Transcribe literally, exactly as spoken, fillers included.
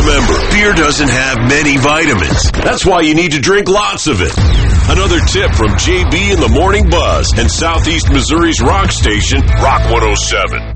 Remember, beer doesn't have many vitamins. That's why you need to drink lots of it. Another tip from J B in the Morning Buzz and Southeast Missouri's rock station, Rock one oh seven.